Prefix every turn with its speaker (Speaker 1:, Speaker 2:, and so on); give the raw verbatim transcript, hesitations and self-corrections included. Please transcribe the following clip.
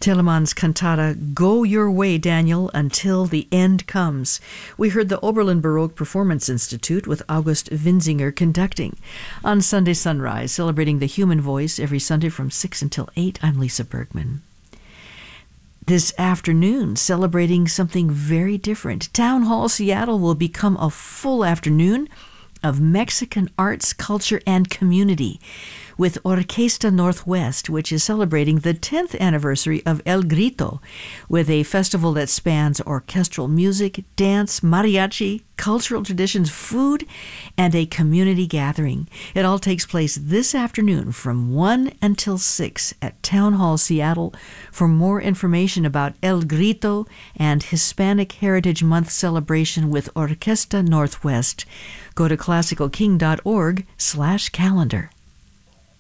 Speaker 1: Telemann's cantata Go Your Way, Daniel, Until the End Comes. We heard the Oberlin Baroque Performance Institute with August Winzinger conducting. On Sunday Sunrise, celebrating the human voice every Sunday from six until eight, I'm Lisa Bergman. This afternoon, celebrating something very different. Town Hall Seattle will become a full afternoon of Mexican arts, culture, and community with Orquesta Northwest, which is celebrating the tenth anniversary of El Grito, with a festival that spans orchestral music, dance, mariachi, cultural traditions, food, and a community gathering. It all takes place this afternoon from one until six at Town Hall Seattle. For more information about El Grito and Hispanic Heritage Month celebration with Orquesta Northwest, go to classical king dot org slash calendar.